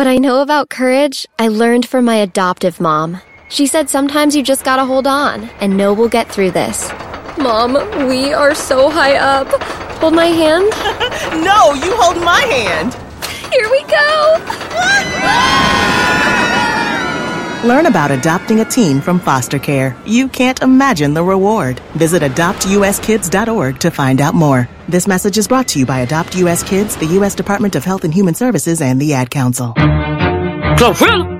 I know about courage, I learned from my adoptive mom. She said sometimes you just gotta hold on and know we'll get through this. Mom, we are so high up. Hold my hand. No, you hold my hand. Here we go. Learn about adopting a teen from foster care. You can't imagine the reward. Visit adoptuskids.org to find out more. This message is brought to you by Adopt US Kids, the U.S. Department of Health and Human Services, and the Ad Council. Fulfill